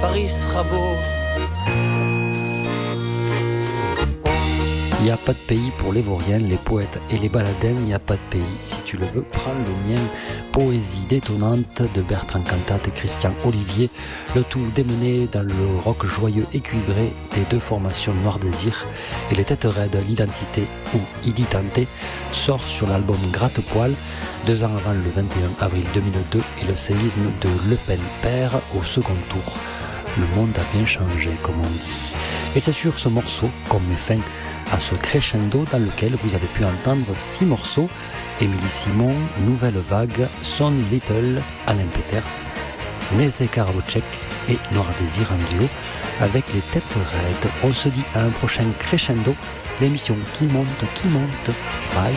Paris sera beau. Il n'y a pas de pays pour les vauriens, les poètes et les baladins, il n'y a pas de pays. Si tu le veux, prends le mien. Poésie détonnante de Bertrand Cantat et Christian Olivier, le tout démené dans le rock joyeux et cuivré des deux formations Noir Désir et les têtes raides, l'identité ou Iditanté sort sur l'album Gratte-Poil, 2 ans avant le 21 avril 2002 et le séisme de Le Pen père au second tour. Le monde a bien changé, comme on dit. Et c'est sur ce morceau qu'on met fin à ce crescendo dans lequel vous avez pu entendre 6 morceaux: Émilie Simon, Nouvelle Vague, Son Little, Alain Peters, Nese Karabocek et Noir Désir en duo avec les têtes raides. On se dit à un prochain crescendo, l'émission qui monte. Bye.